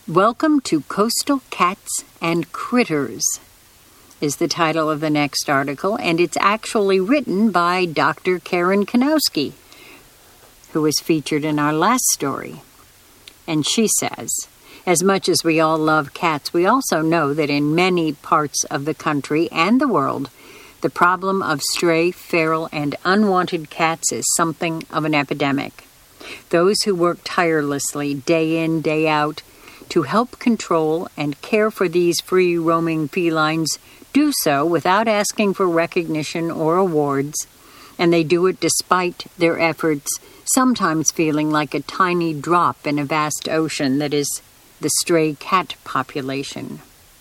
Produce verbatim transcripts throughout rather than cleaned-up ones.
Welcome to Coastal Cats and Critters is the title of the next article, and it's actually written by Doctor Karen Kanowski, who was featured in our last story. And she says, as much as we all love cats, we also know that in many parts of the country and the world, the problem of stray, feral, and unwanted cats is something of an epidemic. Those who work tirelessly, day in, day out, to help control and care for these free-roaming felines do so without asking for recognition or awards, and they do it despite their efforts, sometimes feeling like a tiny drop in a vast ocean that is the stray cat population.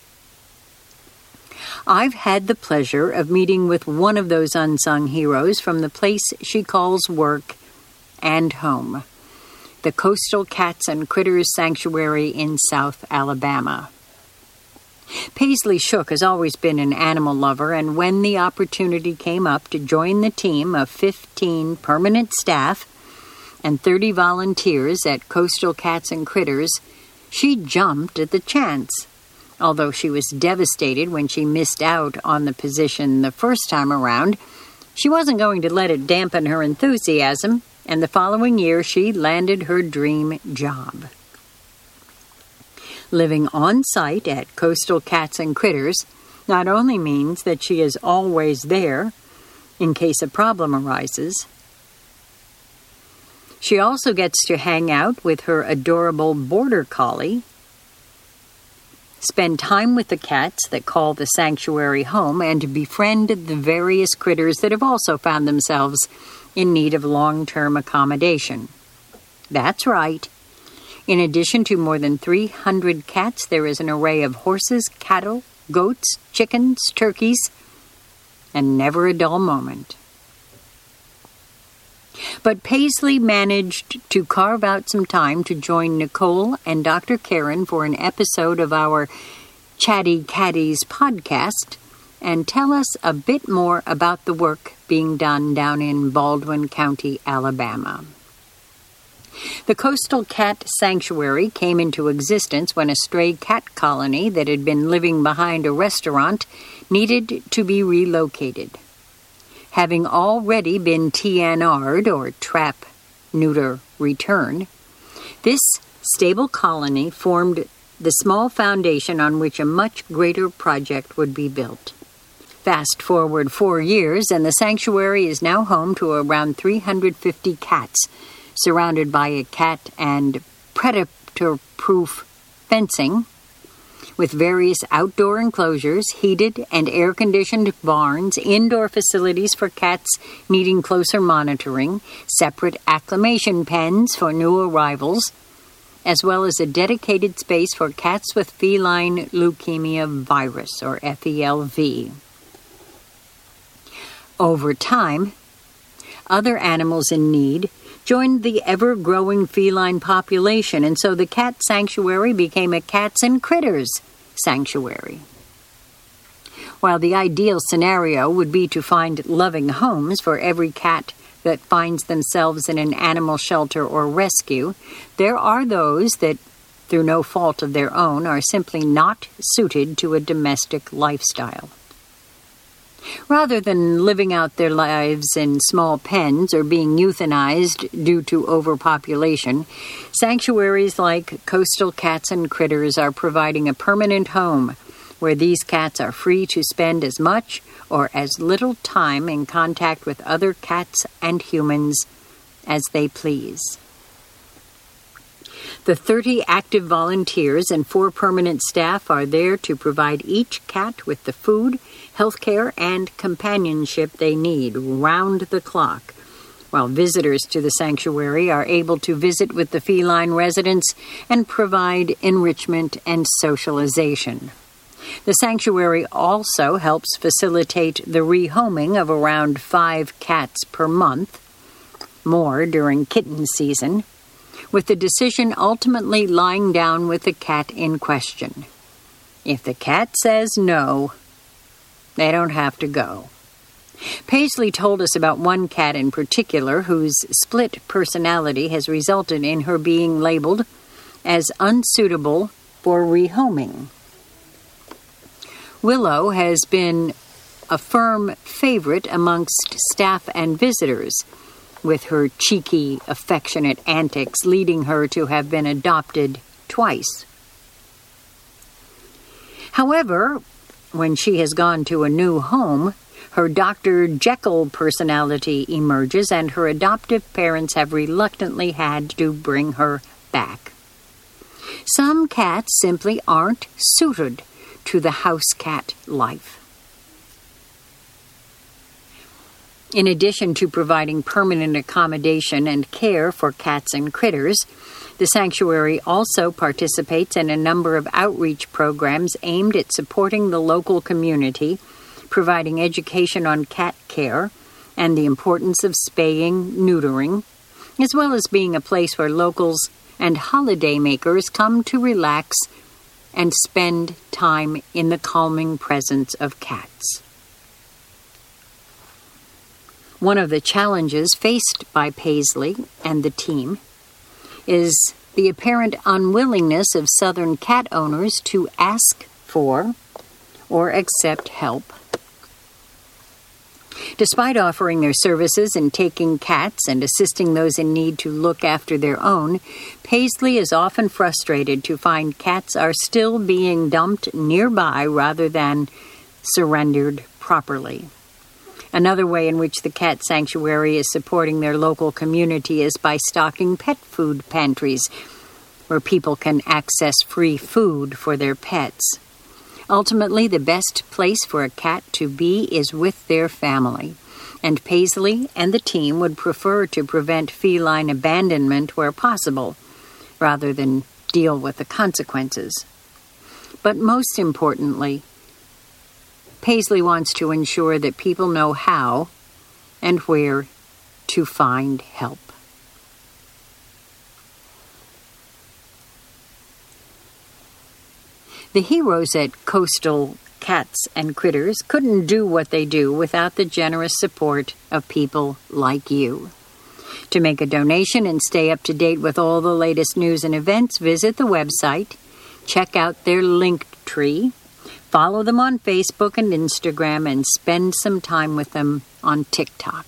I've had the pleasure of meeting with one of those unsung heroes from the place she calls work and home, the Coastal Cats and Critters Sanctuary in South Alabama. Paisley Shook has always been an animal lover, and when the opportunity came up to join the team of fifteen permanent staff and thirty volunteers at Coastal Cats and Critters, she jumped at the chance. Although she was devastated when she missed out on the position the first time around, she wasn't going to let it dampen her enthusiasm, and the following year she landed her dream job. Living on site at Coastal Cats and Critters not only means that she is always there in case a problem arises, she also gets to hang out with her adorable border collie, spend time with the cats that call the sanctuary home, and befriend the various critters that have also found themselves in need of long-term accommodation. That's right. In addition to more than three hundred cats, there is an array of horses, cattle, goats, chickens, turkeys, and never a dull moment. But Paisley managed to carve out some time to join Nicole and Doctor Karen for an episode of our Chatty Catties podcast and tell us a bit more about the work being done down in Baldwin County, Alabama. The Coastal Cat Sanctuary came into existence when a stray cat colony that had been living behind a restaurant needed to be relocated. Having already been T N R'd, or trap, neuter, return, this stable colony formed the small foundation on which a much greater project would be built. Fast forward four years, and the sanctuary is now home to around three hundred fifty cats, surrounded by a cat and predator-proof fencing, with various outdoor enclosures, heated and air-conditioned barns, indoor facilities for cats needing closer monitoring, separate acclimation pens for new arrivals, as well as a dedicated space for cats with feline leukemia virus, or F E L V. Over time, other animals in need joined the ever-growing feline population, and so the cat sanctuary became a Cats and Critters sanctuary. While the ideal scenario would be to find loving homes for every cat that finds themselves in an animal shelter or rescue, there are those that, through no fault of their own, are simply not suited to a domestic lifestyle. Rather than living out their lives in small pens or being euthanized due to overpopulation, sanctuaries like Coastal Cats and Critters are providing a permanent home where these cats are free to spend as much or as little time in contact with other cats and humans as they please. The thirty active volunteers and four permanent staff are there to provide each cat with the food, health care, and companionship they need round the clock, while visitors to the sanctuary are able to visit with the feline residents and provide enrichment and socialization. The sanctuary also helps facilitate the rehoming of around five cats per month, more during kitten season, with the decision ultimately lying down with the cat in question. If the cat says no, they don't have to go. Paisley told us about one cat in particular whose split personality has resulted in her being labeled as unsuitable for rehoming. Willow has been a firm favorite amongst staff and visitors, with her cheeky, affectionate antics leading her to have been adopted twice. However, when she has gone to a new home, her Doctor Jekyll personality emerges, and her adoptive parents have reluctantly had to bring her back. Some cats simply aren't suited to the house cat life. In addition to providing permanent accommodation and care for cats and critters, the sanctuary also participates in a number of outreach programs aimed at supporting the local community, providing education on cat care and the importance of spaying, neutering, as well as being a place where locals and holidaymakers come to relax and spend time in the calming presence of cats. One of the challenges faced by Paisley and the team is the apparent unwillingness of Southern cat owners to ask for or accept help. Despite offering their services and taking cats and assisting those in need to look after their own, Paisley is often frustrated to find cats are still being dumped nearby rather than surrendered properly. Another way in which the cat sanctuary is supporting their local community is by stocking pet food pantries, where people can access free food for their pets. Ultimately, the best place for a cat to be is with their family, and Paisley and the team would prefer to prevent feline abandonment where possible, rather than deal with the consequences. But most importantly, Paisley wants to ensure that people know how and where to find help. The heroes at Coastal Cats and Critters couldn't do what they do without the generous support of people like you. To make a donation and stay up to date with all the latest news and events, visit the website, check out their link tree, follow them on Facebook and Instagram, and spend some time with them on TikTok.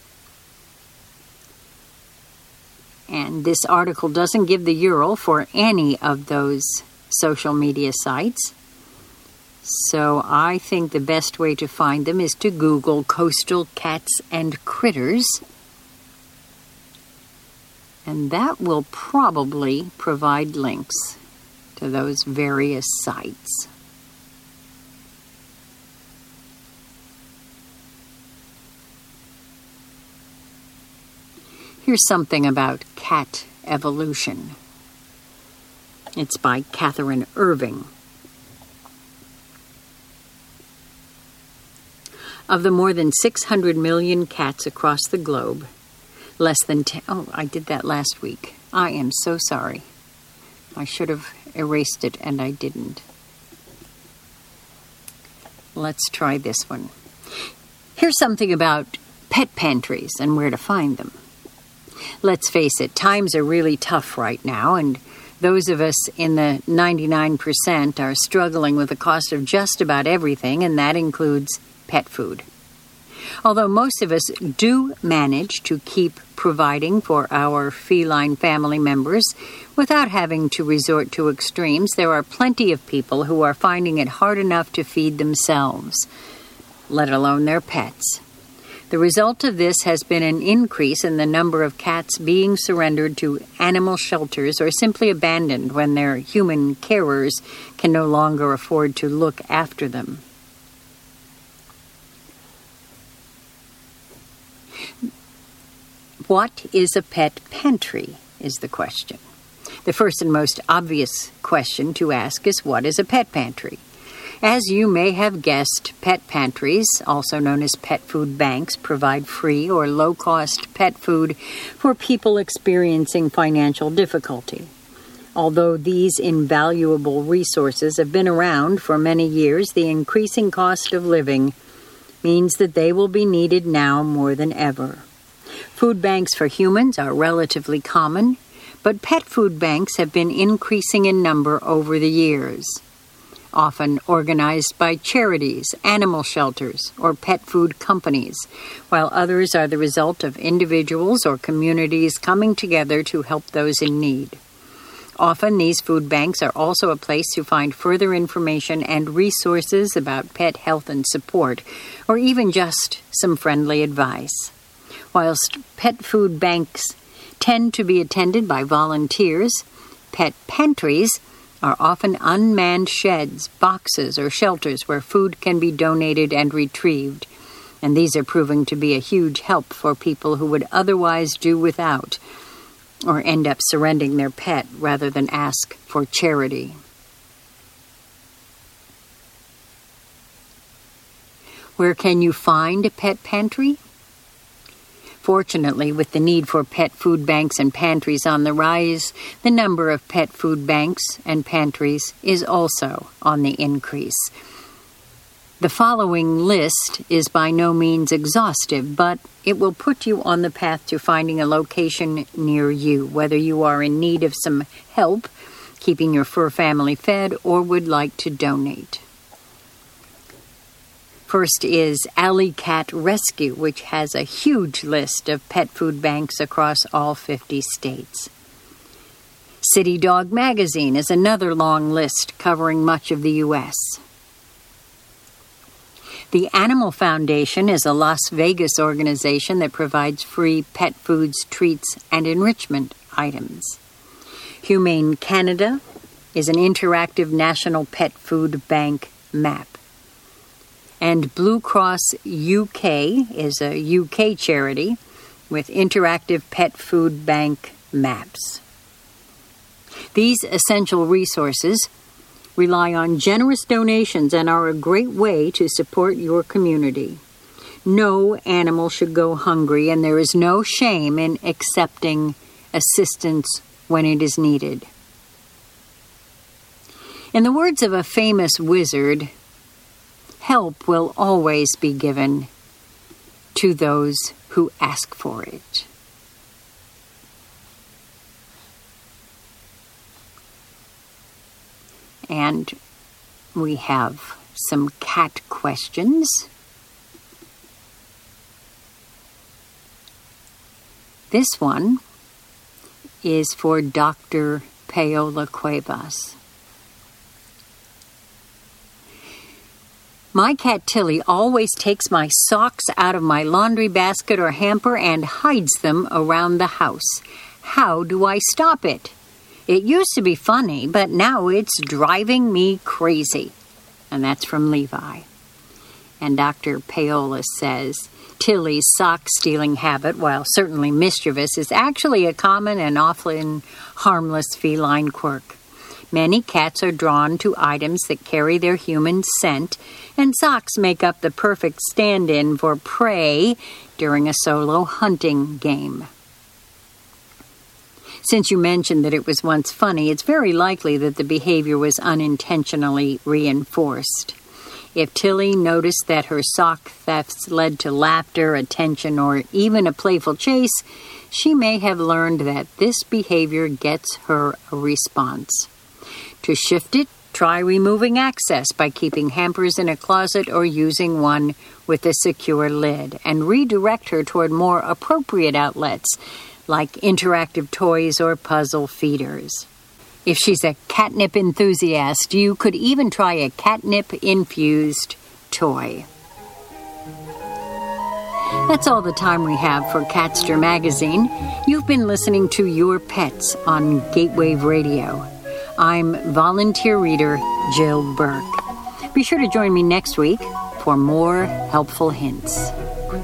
And this article doesn't give the U R L for any of those social media sites, so I think the best way to find them is to Google Coastal Cats and Critters, and that will probably provide links to those various sites. Here's something about cat evolution. It's by Catherine Irving. Of the more than six hundred million cats across the globe, less than ten... Oh, I did that last week. I am so sorry. I should have erased it, and I didn't. Let's try this one. Here's something about pet pantries and where to find them. Let's face it, times are really tough right now, and those of us in the ninety-nine percent are struggling with the cost of just about everything, and that includes pet food. Although most of us do manage to keep providing for our feline family members without having to resort to extremes, there are plenty of people who are finding it hard enough to feed themselves, let alone their pets. The result of this has been an increase in the number of cats being surrendered to animal shelters or simply abandoned when their human carers can no longer afford to look after them. What is a pet pantry, is the question. The first and most obvious question to ask is, what is a pet pantry? As you may have guessed, pet pantries, also known as pet food banks, provide free or low-cost pet food for people experiencing financial difficulty. Although these invaluable resources have been around for many years, the increasing cost of living means that they will be needed now more than ever. Food banks for humans are relatively common, But pet food banks have been increasing in number over the years, often organized by charities, animal shelters, or pet food companies, while others are the result of individuals or communities coming together to help those in need. Often these food banks are also a place to find further information and resources about pet health and support, or even just some friendly advice. Whilst pet food banks tend to be attended by volunteers, pet pantries are often unmanned sheds, boxes, or shelters where food can be donated and retrieved, and these are proving to be a huge help for people who would otherwise do without or end up surrendering their pet rather than ask for charity. Where can you find a pet pantry? Fortunately, with the need for pet food banks and pantries on the rise, the number of pet food banks and pantries is also on the increase. The following list is by no means exhaustive, but it will put you on the path to finding a location near you, whether you are in need of some help keeping your fur family fed or would like to donate. First is Alley Cat Rescue, which has a huge list of pet food banks across all fifty states. City Dog Magazine is another long list covering much of the U S The Animal Foundation is a Las Vegas organization that provides free pet foods, treats, and enrichment items. Humane Canada is an interactive national pet food bank map. And Blue Cross U K is a U K charity with interactive pet food bank maps. These essential resources rely on generous donations and are a great way to support your community. No animal should go hungry, and there is no shame in accepting assistance when it is needed. In the words of a famous wizard, help will always be given to those who ask for it. And we have some cat questions. This one is for Doctor Paola Cuevas. My cat Tilly always takes my socks out of my laundry basket or hamper and hides them around the house. How do I stop it? It used to be funny, but now it's driving me crazy. And that's from Levi. And Doctor Paola says, Tilly's sock-stealing habit, while certainly mischievous, is actually a common and often harmless feline quirk. Many cats are drawn to items that carry their human scent, and socks make up the perfect stand-in for prey during a solo hunting game. Since you mentioned that it was once funny, it's very likely that the behavior was unintentionally reinforced. If Tilly noticed that her sock thefts led to laughter, attention, or even a playful chase, she may have learned that this behavior gets her a response. To shift it, try removing access by keeping hampers in a closet or using one with a secure lid, and redirect her toward more appropriate outlets, like interactive toys or puzzle feeders. If she's a catnip enthusiast, you could even try a catnip-infused toy. That's all the time we have for Catster Magazine. You've been listening to Your Pets on Gatewave Radio. I'm volunteer reader Jill Burke. Be sure to join me next week for more helpful hints.